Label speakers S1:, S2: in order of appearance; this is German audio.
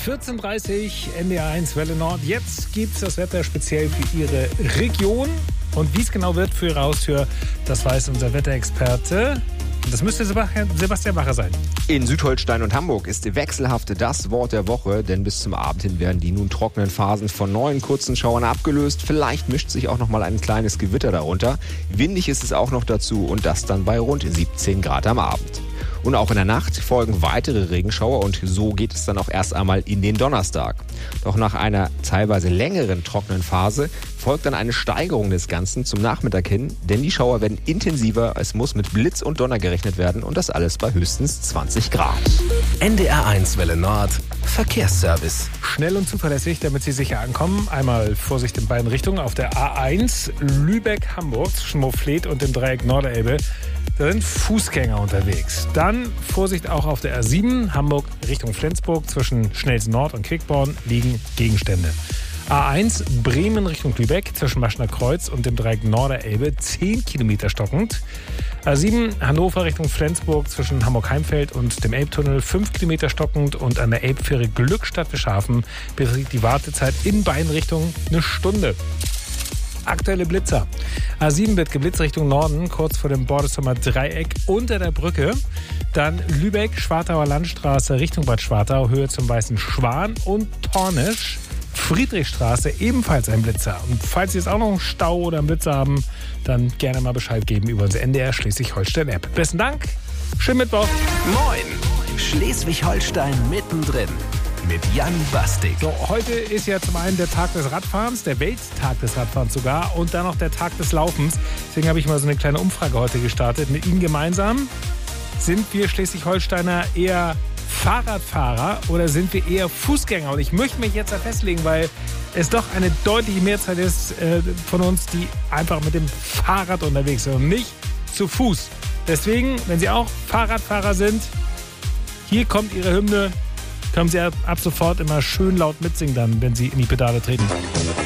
S1: 14.30 NDR1 Welle Nord. Jetzt gibt es das Wetter speziell für Ihre Region. Und wie es genau wird für Ihre Haustür, das weiß unser Wetterexperte. Das müsste Sebastian Bacher sein.
S2: In Südholstein und Hamburg ist wechselhaft das Wort der Woche, denn bis zum Abend hin werden die nun trockenen Phasen von neuen kurzen Schauern abgelöst. Vielleicht mischt sich auch noch mal ein kleines Gewitter darunter. Windig ist es auch noch dazu und das dann bei rund 17 Grad am Abend. Und auch in der Nacht folgen weitere Regenschauer und so geht es dann auch erst einmal in den Donnerstag. Doch nach einer teilweise längeren trockenen Phase folgt dann eine Steigerung des Ganzen zum Nachmittag hin, denn die Schauer werden intensiver, es muss mit Blitz und Donner gerechnet werden und das alles bei höchstens 20 Grad.
S3: NDR1 Welle Nord, Verkehrsservice.
S1: Schnell und zuverlässig, damit Sie sicher ankommen. Einmal Vorsicht in beiden Richtungen auf der A1 Lübeck-Hamburg zwischen Moorfleet und dem Dreieck Norderelbe. Da sind Fußgänger unterwegs. Dann Vorsicht auch auf der A7 Hamburg Richtung Flensburg. Zwischen Schnelsen Nord und Quickborn liegen Gegenstände. A1 Bremen Richtung Lübeck zwischen Maschner Kreuz und dem Dreieck Norderelbe 10 Kilometer stockend. A7 Hannover Richtung Flensburg zwischen Hamburg-Heimfeld und dem Elbtunnel 5 Kilometer stockend und an der Elbfähre Glückstadt-Wischhafen beträgt die Wartezeit in beiden Richtungen eine Stunde. Aktuelle Blitzer. A7 wird geblitzt Richtung Norden, kurz vor dem Bordersummer Dreieck unter der Brücke. Dann Lübeck, Schwartauer Landstraße Richtung Bad Schwartau, Höhe zum Weißen Schwan und Tornisch. Friedrichstraße, ebenfalls ein Blitzer. Und falls Sie jetzt auch noch einen Stau oder einen Blitzer haben, dann gerne mal Bescheid geben über unsere NDR Schleswig-Holstein-App. Besten Dank, schönen Mittwoch.
S3: Moin, Schleswig-Holstein mittendrin. Mit Jan Bastik.
S1: So, heute ist ja zum einen der Tag des Radfahrens, der Welttag des Radfahrens sogar und dann noch der Tag des Laufens. Deswegen habe ich mal so eine kleine Umfrage heute gestartet mit Ihnen gemeinsam. Sind wir Schleswig-Holsteiner eher Fahrradfahrer oder sind wir eher Fußgänger? Und ich möchte mich jetzt da festlegen, weil es doch eine deutliche Mehrzahl ist von uns, die einfach mit dem Fahrrad unterwegs sind und nicht zu Fuß. Deswegen, wenn Sie auch Fahrradfahrer sind, hier kommt Ihre Hymne. Können Sie ab sofort immer schön laut mitsingen dann, wenn Sie in die Pedale treten.